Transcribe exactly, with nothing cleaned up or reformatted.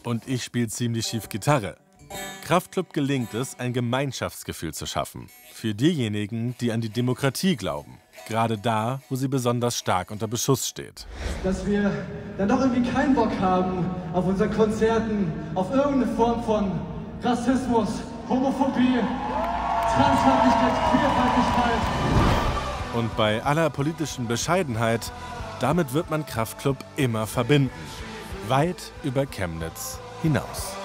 Und ich spiele ziemlich schief Gitarre. Kraftklub gelingt es, ein Gemeinschaftsgefühl zu schaffen. Für diejenigen, die an die Demokratie glauben. Gerade da, wo sie besonders stark unter Beschuss steht. Dass wir dann doch irgendwie keinen Bock haben auf unseren Konzerten, auf irgendeine Form von Rassismus, Homophobie, Transfeindlichkeit, Queerfeindlichkeit. Und bei aller politischen Bescheidenheit, damit wird man Kraftklub immer verbinden. Weit über Chemnitz hinaus.